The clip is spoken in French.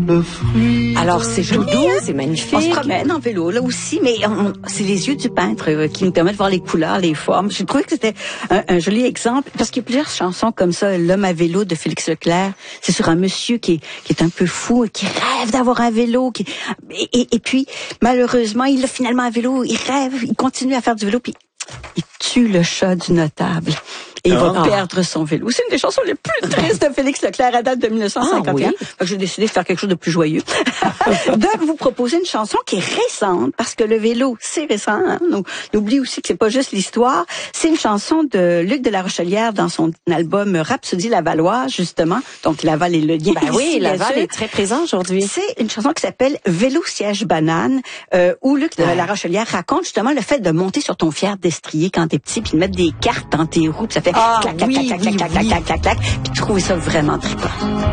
le fruit. Alors, c'est joli, c'est magnifique. On se promène en vélo, là aussi, mais c'est les yeux du peintre qui nous permettent de voir les couleurs, les formes. J'ai trouvé que c'était un joli exemple, parce qu'il y a plusieurs chansons comme ça. L'homme à vélo de Félix Leclerc, c'est sur un monsieur qui est un peu fou, qui rêve d'avoir un vélo, et puis, malheureusement, il a finalement un vélo, il rêve, il continue à faire du vélo, puis il tue le chat du notable. Et il va perdre son vélo. C'est une des chansons les plus tristes de Félix Leclerc à date de 1951. Oui. Donc, j'ai décidé de faire quelque chose de plus joyeux. De vous proposer une chanson qui est récente, parce que le vélo, c'est récent. Hein? Donc, n'oublie aussi que c'est pas juste l'histoire. C'est une chanson de Luc de la Rochelière dans son album Rhapsodie Lavalloise, justement. Donc, Laval est le lien. Ben oui, ici, Laval est très présent aujourd'hui. C'est une chanson qui s'appelle Vélo siège banane, où Luc de la Rochelière raconte justement le fait de monter sur ton fier destrier quand t'es petit, puis de mettre des cartes dans tes roues, puis ça fait clac, clac, clac, clac, clac, clac, clac, clac, clac, puis trouver ça vraiment trippant.